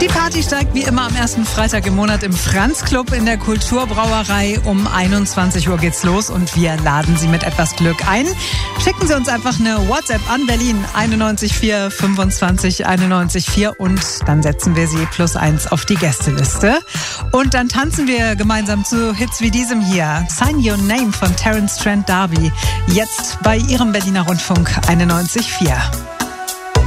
Die Party steigt wie immer am ersten Freitag im Monat im Franz Club in der Kulturbrauerei. Um 21 Uhr geht's los und wir laden Sie mit etwas Glück ein. Schicken Sie uns einfach eine WhatsApp an Berlin 91 4 25 91 4 und dann setzen wir Sie +1 auf die Gästeliste. Und dann tanzen wir gemeinsam zu Hits wie diesem hier. Sign Your Name von Terence Trent D'Arby. Jetzt bei Ihrem Berliner Rundfunk 91 4.